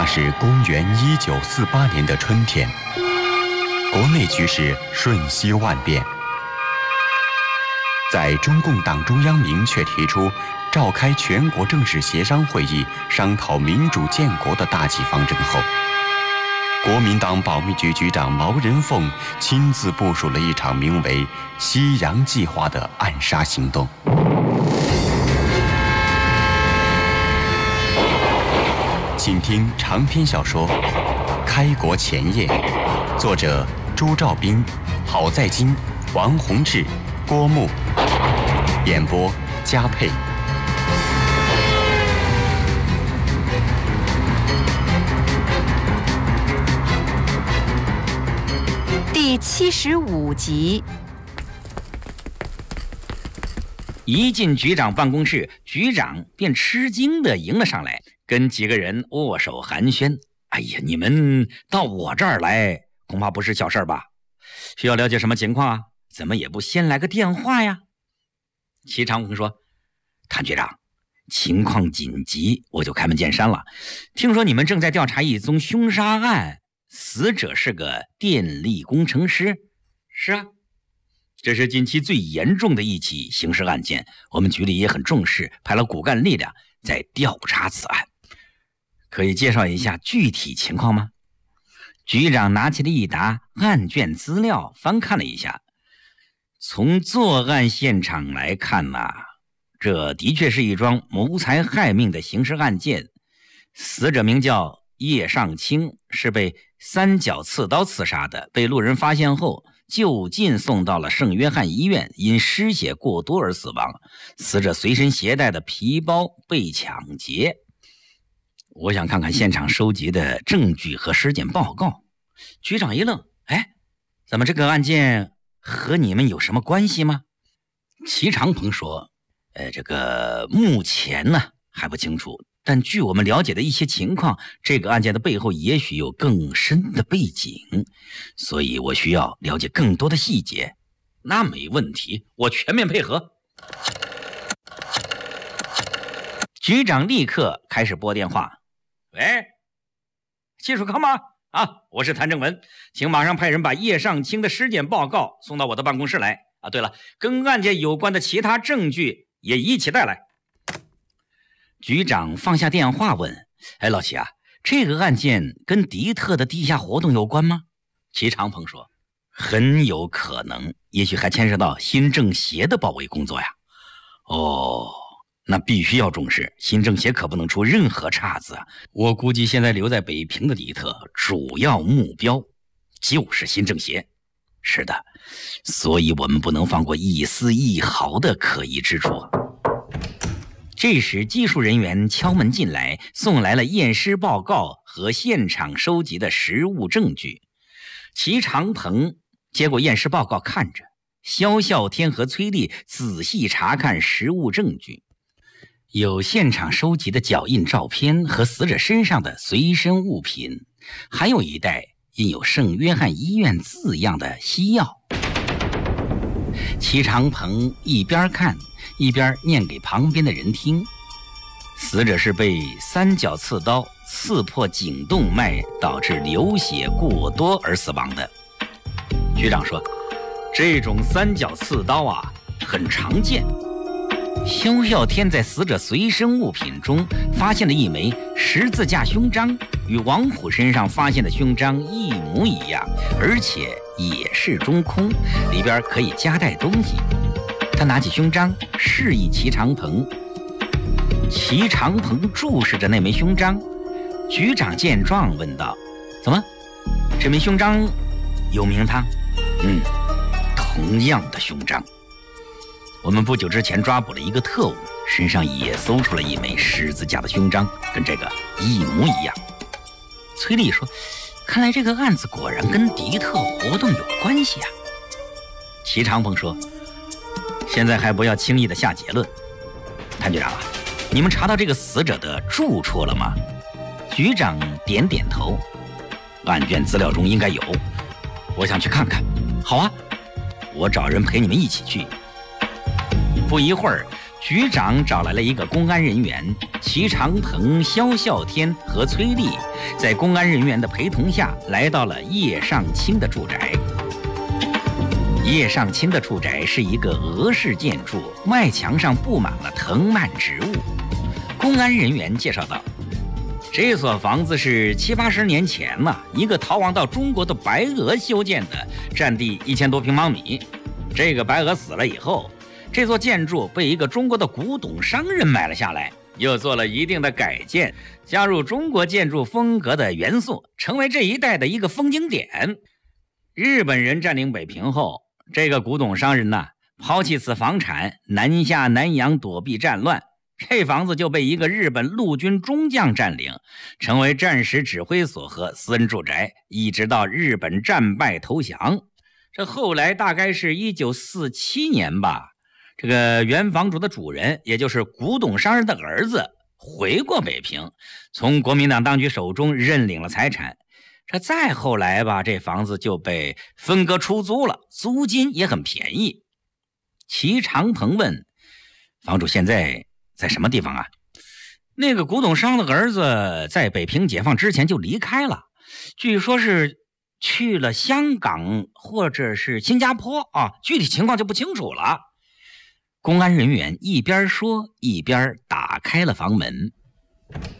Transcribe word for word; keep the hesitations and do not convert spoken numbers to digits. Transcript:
那是公元一九四八年的春天，国内局势瞬息万变。在中共党中央明确提出召开全国政事协商会议商讨民主建国的大计方针后，国民党保密局局长毛人凤亲自部署了一场名为“西洋计划”的暗杀行动。请听长篇小说《开国前夜》，作者朱兆斌、郝在金、王洪志、郭牧，演播嘉佩。 第七十五集。 一进局长办公室，局长便吃惊地迎了上来，跟几个人握手寒暄。哎呀，你们到我这儿来，恐怕不是小事吧？需要了解什么情况啊？怎么也不先来个电话呀？齐长鹏说：“谭局长，情况紧急，我就开门见山了。听说你们正在调查一宗凶杀案，死者是个电力工程师。”是啊，这是近期最严重的一起刑事案件，我们局里也很重视，派了骨干力量在调查此案。可以介绍一下具体情况吗？局长拿起了一沓案卷资料，翻看了一下。从作案现场来看呐、啊，这的确是一桩谋财害命的刑事案件。死者名叫叶尚清，是被三角刺刀刺杀的，被路人发现后就近送到了圣约翰医院，因失血过多而死亡。死者随身携带的皮包被抢劫。我想看看现场收集的证据和尸检报告。局长一愣，哎，怎么这个案件和你们有什么关系吗？齐长鹏说，呃，这个目前呢还不清楚，但据我们了解的一些情况，这个案件的背后也许有更深的背景，所以我需要了解更多的细节。那没问题，我全面配合。局长立刻开始拨电话。喂，技术科吗？啊，我是谭正文，请马上派人把叶尚清的尸检报告送到我的办公室来。啊，对了，跟案件有关的其他证据也一起带来。局长放下电话问：“哎，老齐啊，这个案件跟迪特的地下活动有关吗？”齐长鹏说：“很有可能，也许还牵涉到新政协的包围工作呀。”哦。那必须要重视，新政协可不能出任何岔子啊！我估计现在留在北平的迪特主要目标就是新政协。是的，所以我们不能放过一丝一毫的可疑之处。这时技术人员敲门进来，送来了验尸报告和现场收集的实物证据。齐长鹏接过验尸报告看着，肖啸天和崔丽仔细查看实物证据。有现场收集的脚印照片和死者身上的随身物品，还有一袋印有圣约翰医院字样的西药。齐长鹏一边看一边念给旁边的人听。死者是被三角刺刀刺破颈动脉，导致流血过多而死亡的。局长说，这种三角刺刀啊很常见。肖啸天在死者随身物品中发现了一枚十字架胸章，与王虎身上发现的胸章一模一样，而且也是中空，里边可以夹带东西。他拿起胸章示意齐长鹏，齐长鹏注视着那枚胸章。局长见状问道：“怎么，这枚胸章有名堂？”“嗯，同样的胸章。我们不久之前抓捕了一个特务，身上也搜出了一枚十字架的胸章，跟这个一模一样。”崔丽说：“看来这个案子果然跟迪特活动有关系啊。”齐长鹏说：“现在还不要轻易的下结论。谭局长啊，你们查到这个死者的住处了吗？”局长点点头：“案卷资料中应该有，我想去看看。”“好啊，我找人陪你们一起去。”不一会儿， 局长找来了一个公安人员齐长鹏、萧啸天和崔丽，在公安人员的陪同下来到了叶尚卿的住宅。叶尚卿的住宅是一个俄式建筑，外墙上布满了藤蔓植物。公安人员介绍道，这所房子是七八十年前呢、啊，一个逃亡到中国的白俄修建的，占地一千多平方米。这个白俄死了以后，这座建筑被一个中国的古董商人买了下来，又做了一定的改建，加入中国建筑风格的元素，成为这一带的一个风景点。日本人占领北平后，这个古董商人呢，抛弃此房产，南下南洋躲避战乱，这房子就被一个日本陆军中将占领，成为战时指挥所和私人住宅，一直到日本战败投降。这后来大概是一九四七年吧，这个原房主的主人，也就是古董商人的儿子，回过北平，从国民党当局手中认领了财产。这再后来吧，这房子就被分割出租了，租金也很便宜。齐长鹏问房主现在在什么地方啊？那个古董商的儿子在北平解放之前就离开了，据说是去了香港或者是新加坡啊，具体情况就不清楚了。公安人员一边说一边打开了房门。